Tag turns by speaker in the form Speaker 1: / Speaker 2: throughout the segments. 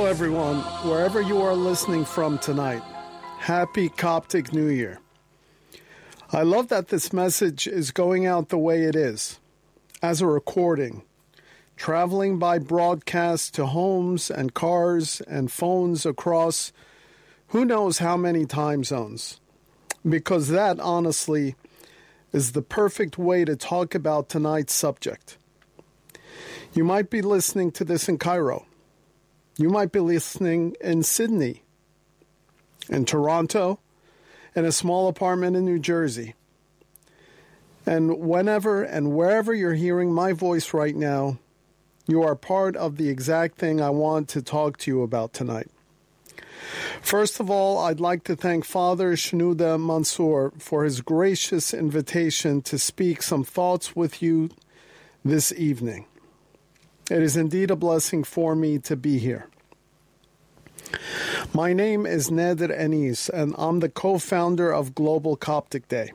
Speaker 1: everyone, wherever you are listening from tonight. Happy Coptic New Year. I love that this message is going out the way it is, as a recording, traveling by broadcast to homes and cars and phones across who knows how many time zones. Because that, honestly, is the perfect way to talk about tonight's subject. You might be listening to this in Cairo. You might be listening in Sydney, in Toronto, in a small apartment in New Jersey. And whenever and wherever you're hearing my voice right now, you are part of the exact thing I want to talk to you about tonight. First of all, I'd like to thank Father Shenouda Mansour for his gracious invitation to speak some thoughts with you this evening. It is indeed a blessing for me to be here. My name is Nader Anis, and I'm the co-founder of Global Coptic Day.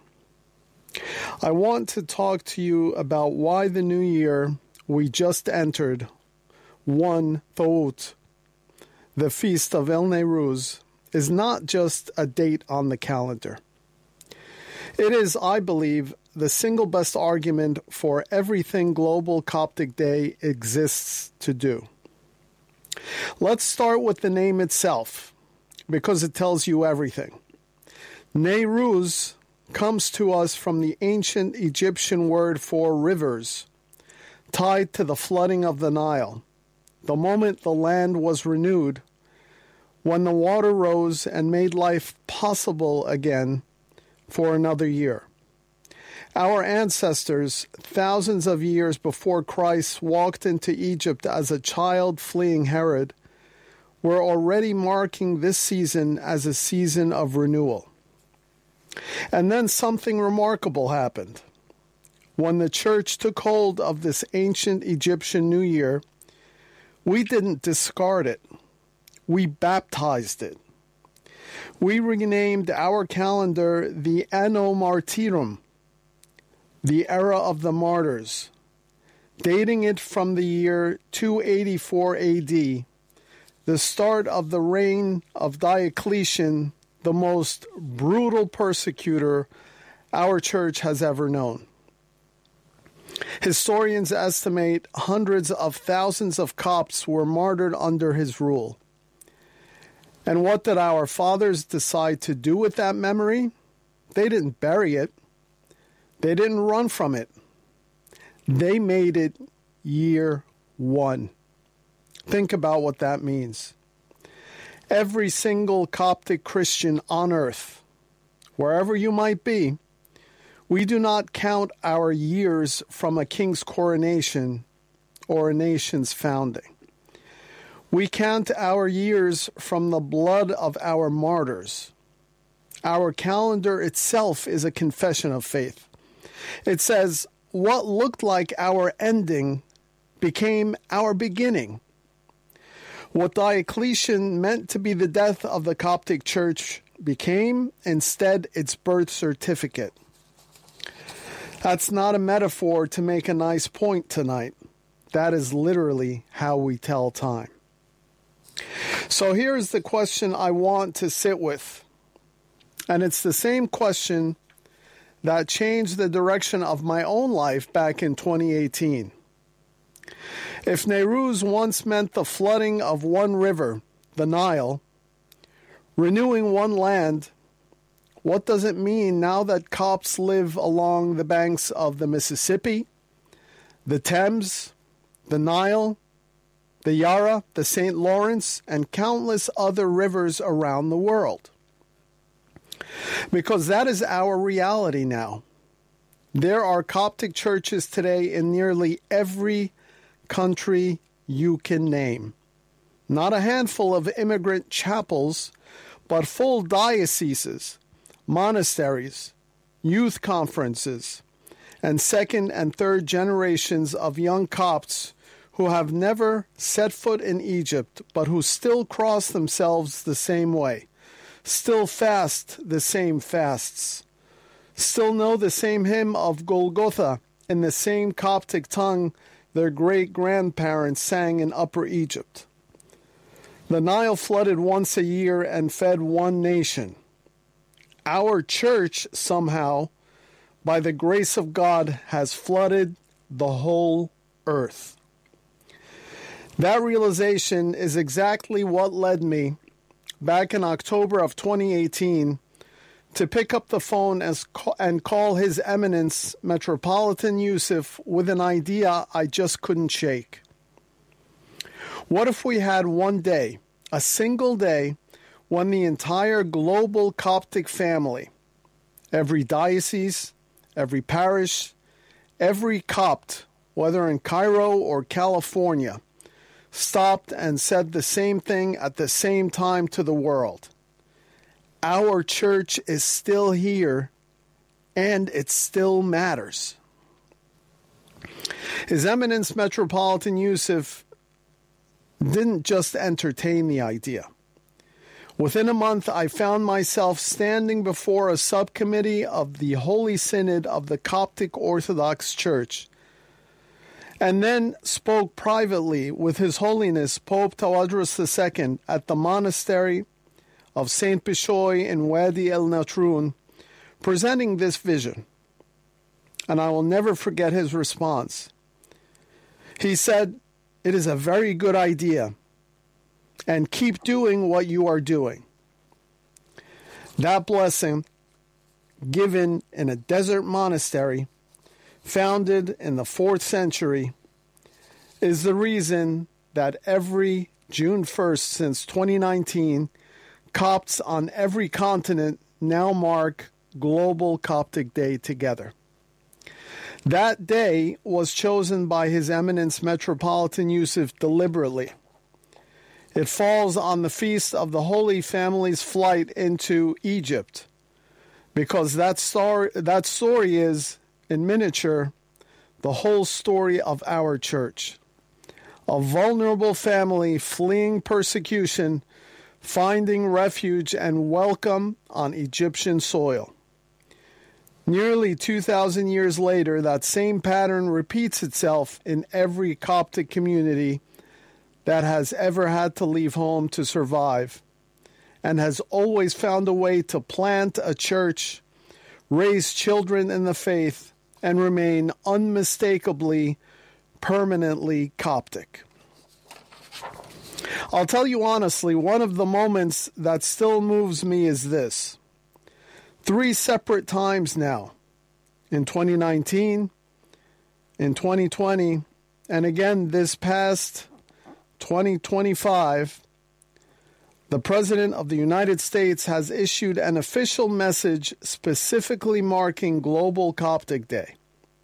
Speaker 1: I want to talk to you about why the new year we just entered, 1 Thout, the feast of El Nowruz, is not just a date on the calendar. It is, I believe, the single best argument for everything Global Coptic Day exists to do. Let's start with the name itself, because it tells you everything. Nowruz comes to us from the ancient Egyptian word for rivers, tied to the flooding of the Nile, the moment the land was renewed, when the water rose and made life possible again for another year. Our ancestors, thousands of years before Christ walked into Egypt as a child fleeing Herod, were already marking this season as a season of renewal. And then something remarkable happened. When the church took hold of this ancient Egyptian New Year, we didn't discard it. We baptized it. We renamed our calendar the Anno Martyrum, the era of the martyrs, dating it from the year 284 AD, the start of the reign of Diocletian, the most brutal persecutor our church has ever known. Historians estimate hundreds of thousands of Copts were martyred under his rule. And what did our fathers decide to do with that memory? They didn't bury it. They didn't run from it. They made it year one. Think about what that means. Every single Coptic Christian on earth, wherever you might be, we do not count our years from a king's coronation or a nation's founding. We count our years from the blood of our martyrs. Our calendar itself is a confession of faith. It says, what looked like our ending became our beginning. What Diocletian meant to be the death of the Coptic Church became, instead, its birth certificate. That's not a metaphor to make a nice point tonight. That is literally how we tell time. So here's the question I want to sit with. And it's the same question that changed the direction of my own life back in 2018. If Nowruz once meant the flooding of one river, the Nile, renewing one land, what does it mean now that Copts live along the banks of the Mississippi, the Thames, the Nile, the Yarra, the St. Lawrence, and countless other rivers around the world? Because that is our reality now. There are Coptic churches today in nearly every country you can name. Not a handful of immigrant chapels, but full dioceses, monasteries, youth conferences, and second and third generations of young Copts who have never set foot in Egypt, but who still cross themselves the same way, still fast the same fasts, still know the same hymn of Golgotha in the same Coptic tongue their great-grandparents sang in Upper Egypt. The Nile flooded once a year and fed one nation. Our church somehow, by the grace of God, has flooded the whole earth. That realization is exactly what led me, back in October of 2018, to pick up the phone and call His Eminence Metropolitan Yusuf with an idea I just couldn't shake. What if we had one day, a single day, when the entire global Coptic family, every diocese, every parish, every Copt, whether in Cairo or California, stopped and said the same thing at the same time to the world? Our church is still here, and it still matters. His Eminence Metropolitan Yusuf didn't just entertain the idea. Within a month, I found myself standing before a subcommittee of the Holy Synod of the Coptic Orthodox Church, and then spoke privately with His Holiness Pope Tawadros II at the monastery of St. Bishoy in Wadi El Natrun, presenting this vision. And I will never forget his response. He said, "It is a very good idea, and keep doing what you are doing." That blessing, given in a desert monastery, founded in the 4th century, is the reason that every June 1st since 2019, Copts on every continent now mark Global Coptic Day together. That day was chosen by His Eminence Metropolitan Yusuf deliberately. It falls on the feast of the Holy Family's flight into Egypt, because that story is, in miniature, the whole story of our church. A vulnerable family fleeing persecution, finding refuge and welcome on Egyptian soil. Nearly 2,000 years later, that same pattern repeats itself in every Coptic community that has ever had to leave home to survive, and has always found a way to plant a church, raise children in the faith, and remain unmistakably, permanently Coptic. I'll tell you honestly, one of the moments that still moves me is this. 3 separate times now, in 2019, in 2020, and again this past 2025, the President of the United States has issued an official message specifically marking Global Coptic Day.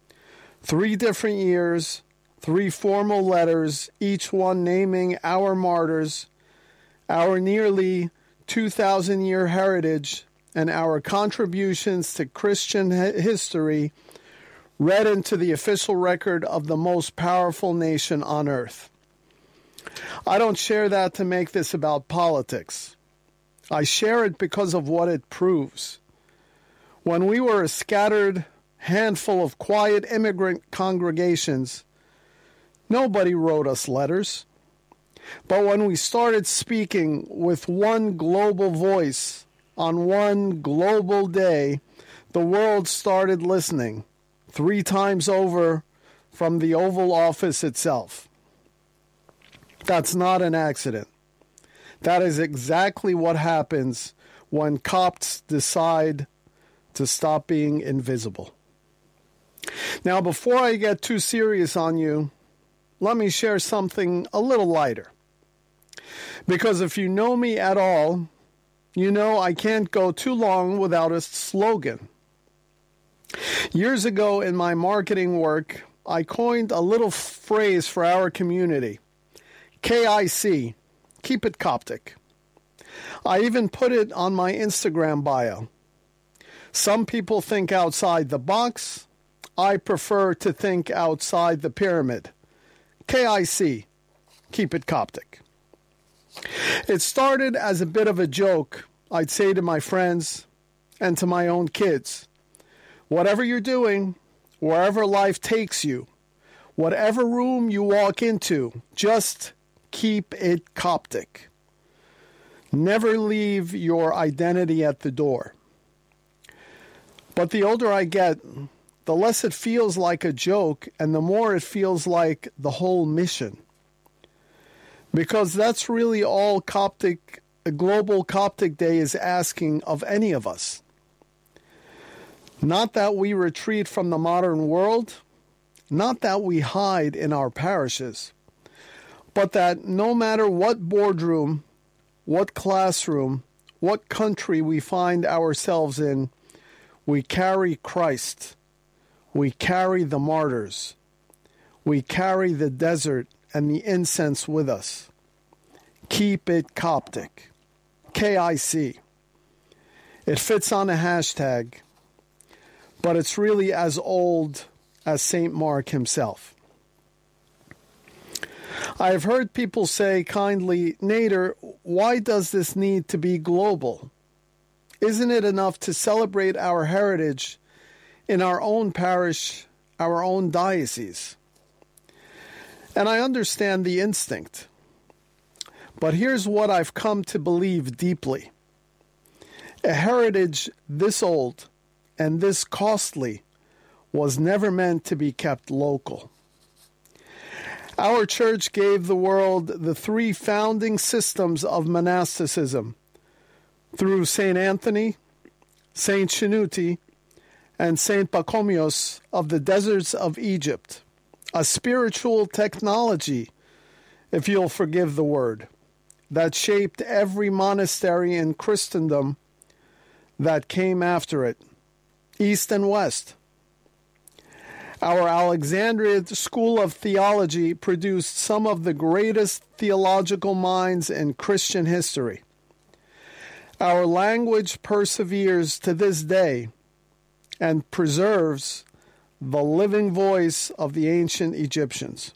Speaker 1: 3 different years, 3 formal letters, each one naming our martyrs, our nearly 2,000-year heritage, and our contributions to Christian history, read into the official record of the most powerful nation on earth. I don't share that to make this about politics. I share it because of what it proves. When we were a scattered handful of quiet immigrant congregations, nobody wrote us letters. But when we started speaking with one global voice on one global day, the world started listening 3 times over from the Oval Office itself. That's not an accident. That is exactly what happens when Copts decide to stop being invisible. Now, before I get too serious on you, let me share something a little lighter. Because if you know me at all, you know I can't go too long without a slogan. Years ago in my marketing work, I coined a little phrase for our community. KIC, keep it Coptic. I even put it on my Instagram bio. Some people think outside the box. I prefer to think outside the pyramid. KIC, keep it Coptic. It started as a bit of a joke, I'd say to my friends and to my own kids. Whatever you're doing, wherever life takes you, whatever room you walk into, just keep it Coptic. Never leave your identity at the door. But the older I get, the less it feels like a joke and the more it feels like the whole mission. Because that's really all Global Coptic Day is asking of any of us. Not that we retreat from the modern world, not that we hide in our parishes, but that no matter what boardroom, what classroom, what country we find ourselves in, we carry Christ, we carry the martyrs, we carry the desert and the incense with us. Keep it Coptic. KIC. It fits on a hashtag, but it's really as old as St. Mark himself. I have heard people say kindly, Nader, why does this need to be global? Isn't it enough to celebrate our heritage in our own parish, our own diocese? And I understand the instinct. But here's what I've come to believe deeply. A heritage this old and this costly was never meant to be kept local. Our church gave the world the three founding systems of monasticism through St. Anthony, St. Shenouti, and St. Pachomius of the deserts of Egypt, a spiritual technology, if you'll forgive the word, that shaped every monastery in Christendom that came after it, East and West. Our Alexandria School of Theology produced some of the greatest theological minds in Christian history. Our language perseveres to this day and preserves the living voice of the ancient Egyptians.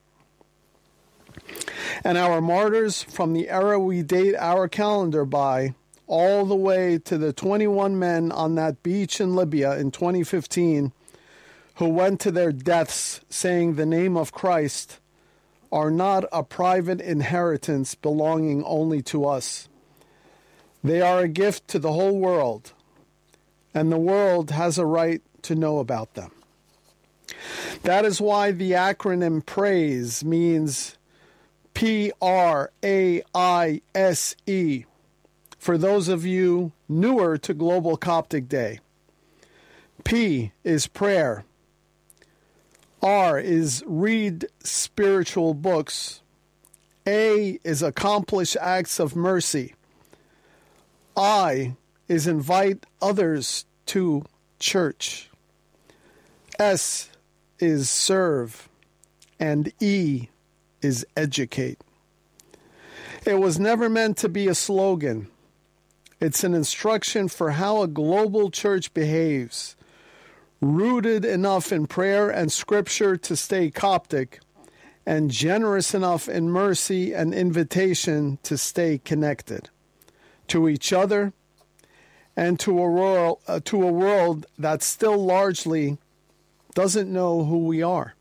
Speaker 1: And our martyrs from the era we date our calendar by, all the way to the 21 men on that beach in Libya in 2015 who went to their deaths saying the name of Christ, are not a private inheritance belonging only to us. They are a gift to the whole world, and the world has a right to know about them. That is why the acronym PRAISE means P-R-A-I-S-E, for those of you newer to Global Coptic Day. P is prayer. R is read spiritual books. A is accomplish acts of mercy. I is invite others to church. S is serve. And E is educate. It was never meant to be a slogan. It's an instruction for how a global church behaves, rooted enough in prayer and scripture to stay Coptic, and generous enough in mercy and invitation to stay connected to each other and to a world that still largely doesn't know who we are.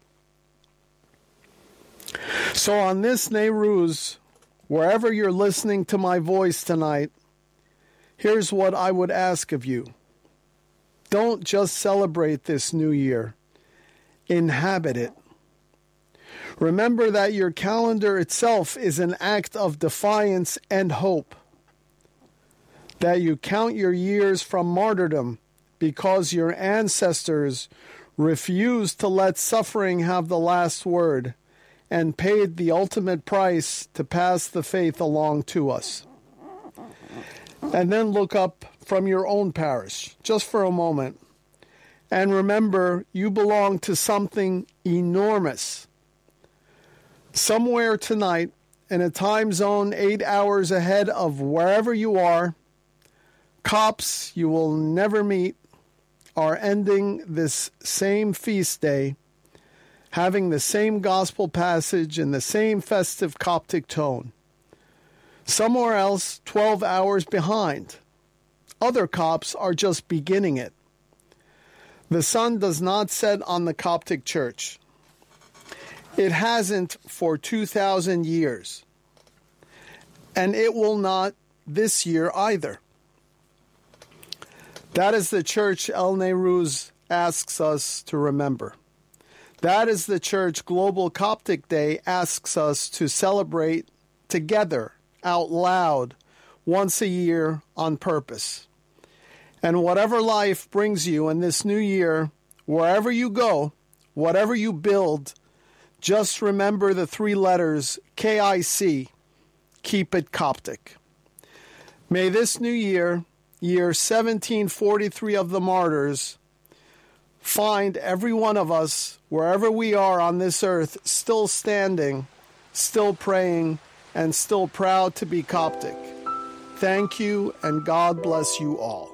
Speaker 1: So on this Nowruz, wherever you're listening to my voice tonight, here's what I would ask of you. Don't just celebrate this new year. Inhabit it. Remember that your calendar itself is an act of defiance and hope. That you count your years from martyrdom because your ancestors refused to let suffering have the last word and paid the ultimate price to pass the faith along to us. And then look up from your own parish, just for a moment, and remember you belong to something enormous. Somewhere tonight, in a time zone 8 hours ahead of wherever you are, Copts you will never meet are ending this same feast day, having the same gospel passage in the same festive Coptic tone. Somewhere else, 12 hours behind. Other Copts are just beginning it. The sun does not set on the Coptic Church. It hasn't for 2,000 years. And it will not this year either. That is the church El Nehru's asks us to remember. That is the church Global Coptic Day asks us to celebrate together, out loud, once a year on purpose. And whatever life brings you in this new year, wherever you go, whatever you build, just remember the 3 letters KIC, keep it Coptic. May this new year, year 1743 of the martyrs, find every one of us, wherever we are on this earth, still standing, still praying, and still proud to be Coptic. Thank you, and God bless you all.